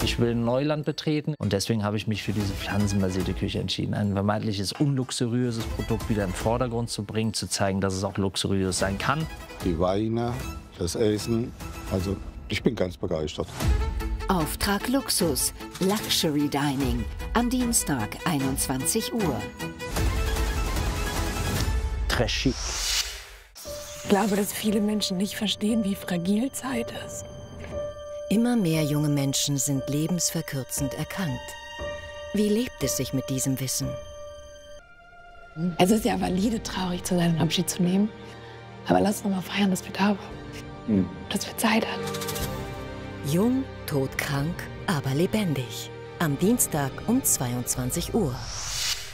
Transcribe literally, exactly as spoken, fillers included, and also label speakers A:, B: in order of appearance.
A: Ich will Neuland betreten und deswegen habe ich mich für diese pflanzenbasierte Küche entschieden. Ein vermeintliches unluxuriöses Produkt wieder in den Vordergrund zu bringen, zu zeigen, dass es auch luxuriös sein kann.
B: Die Weine, das Essen, also ich bin ganz begeistert.
C: Auftrag Luxus, Luxury Dining, am Dienstag einundzwanzig Uhr.
A: Trashig.
D: Ich glaube, dass viele Menschen nicht verstehen, wie fragil Zeit ist.
C: Immer mehr junge Menschen sind lebensverkürzend erkrankt. Wie lebt es sich mit diesem Wissen?
D: Es ist ja valide, traurig zu sein und Abschied zu nehmen. Aber lass uns mal feiern, dass wir da waren. Dass wir Zeit hatten.
C: Jung, todkrank, aber lebendig. Am Dienstag um zweiundzwanzig Uhr.